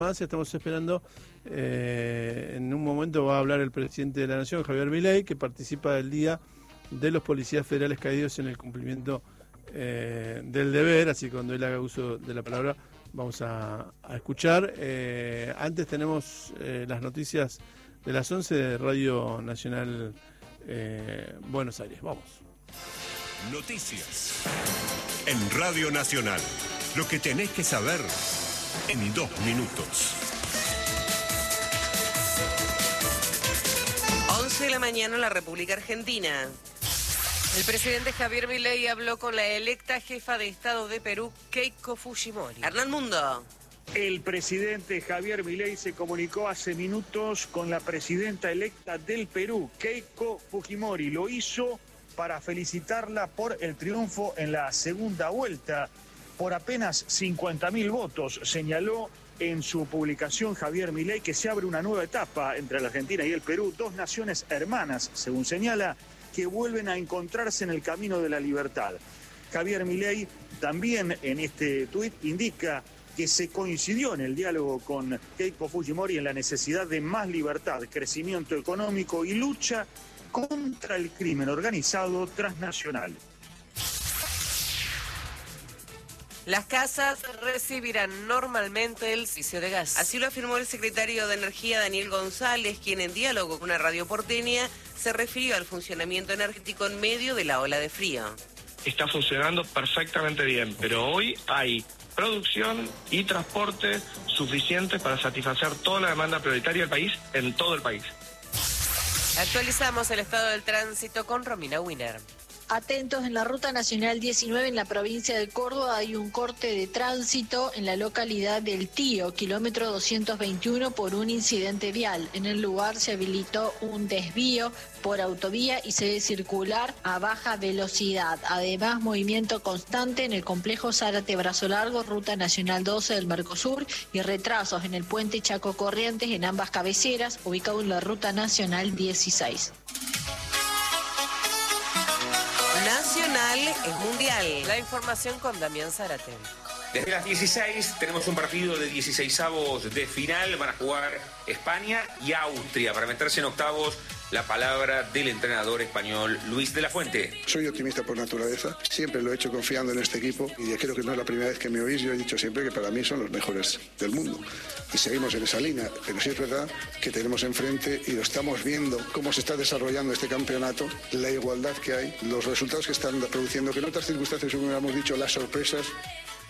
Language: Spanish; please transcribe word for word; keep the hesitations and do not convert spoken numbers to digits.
Más estamos esperando, eh, en un momento va a hablar el presidente de la Nación, Javier Milei, que participa del Día de los Policías Federales Caídos en el cumplimiento eh, del deber, así que cuando él haga uso de la palabra vamos a, a escuchar. Eh, antes tenemos eh, las noticias de las once de Radio Nacional eh, Buenos Aires. Vamos. Noticias en Radio Nacional. Lo que tenés que saber en dos minutos. once de la mañana en la República Argentina. El presidente Javier Milei habló con la electa jefa de Estado de Perú, Keiko Fujimori. Hernán Mundo. El presidente Javier Milei se comunicó hace minutos con la presidenta electa del Perú, Keiko Fujimori. Lo hizo para felicitarla por el triunfo en la segunda vuelta. Por apenas cincuenta mil votos, señaló en su publicación Javier Milei que se abre una nueva etapa entre la Argentina y el Perú, dos naciones hermanas, según señala, que vuelven a encontrarse en el camino de la libertad. Javier Milei también en este tuit indica que se coincidió en el diálogo con Keiko Fujimori en la necesidad de más libertad, crecimiento económico y lucha contra el crimen organizado transnacional. Las casas recibirán normalmente el servicio de gas. Así lo afirmó el secretario de Energía, Daniel González, quien en diálogo con una radio porteña se refirió al funcionamiento energético en medio de la ola de frío. Está funcionando perfectamente bien, pero hoy hay producción y transporte suficientes para satisfacer toda la demanda prioritaria del país en todo el país. Actualizamos el estado del tránsito con Romina Winer. Atentos, en la Ruta Nacional diecinueve en la provincia de Córdoba hay un corte de tránsito en la localidad del Tío, kilómetro doscientos veintiuno, por un incidente vial. En el lugar se habilitó un desvío por autovía y se debe circular a baja velocidad. Además, movimiento constante en el complejo Zárate Brazo Largo, Ruta Nacional doce del Mercosur, y retrasos en el puente Chaco Corrientes en ambas cabeceras, ubicado en la Ruta Nacional dieciséis. Nacional es mundial. La información con Damián Zárate. Desde las dieciséis tenemos un partido de dieciseisavos de final. Van a jugar España y Austria para meterse en octavos. La palabra del entrenador español Luis de la Fuente. Soy optimista por naturaleza, siempre lo he hecho confiando en este equipo y creo que no es la primera vez que me oís. Yo he dicho siempre que para mí son los mejores del mundo y seguimos en esa línea, pero sí es verdad que tenemos enfrente y lo estamos viendo cómo se está desarrollando este campeonato, la igualdad que hay, los resultados que están produciendo, que en otras circunstancias hubiéramos dicho las sorpresas,